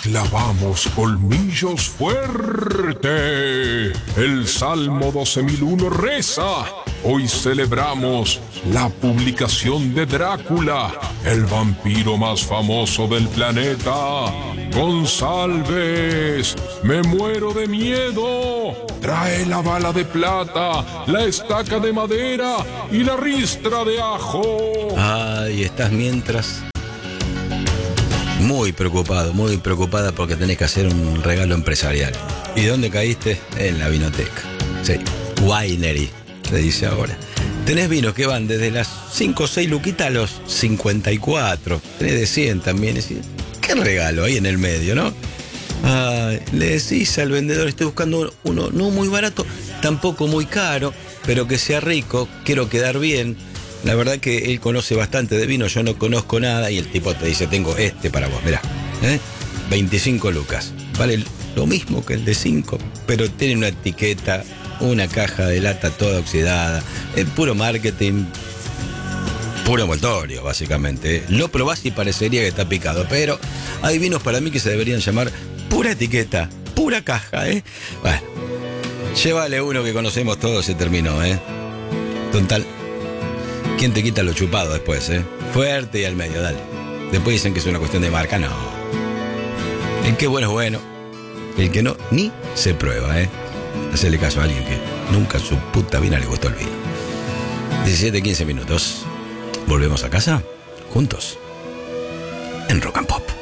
clavamos colmillos fuerte. El Salmo 12.001 reza: hoy celebramos la publicación de Drácula, el vampiro más famoso del planeta. González, me muero de miedo. Trae la bala de plata, la estaca de madera y la ristra de ajo. Ay, estás mientras muy preocupada porque tenés que hacer un regalo empresarial. ¿Y dónde caíste? En la vinoteca. Sí, winery, se dice ahora. Tenés vinos que van desde las 5 o 6 luquitas a los 54. Tenés de 100 también. Es decir, qué regalo ahí en el medio, ¿no? Le decís al vendedor: estoy buscando uno no muy barato, tampoco muy caro, pero que sea rico, quiero quedar bien. La verdad que él conoce bastante de vino, yo no conozco nada, y el tipo te dice: tengo este para vos, mirá, 25 lucas. Vale lo mismo que el de 5, pero tiene una etiqueta, una caja de lata toda oxidada, es puro marketing, puro envoltorio, básicamente. Lo probás y parecería que está picado, pero hay vinos para mí que se deberían llamar pura etiqueta, pura caja, Bueno, llévale uno que conocemos todos, se terminó, Total, ¿quién te quita lo chupado después, Fuerte y al medio, dale. Después dicen que es una cuestión de marca, no. El que bueno es bueno, el que no, ni se prueba, Hacerle caso a alguien que nunca en su puta vida le gustó el vino. 17-15 minutos. Volvemos a casa, juntos, en Rock and Pop.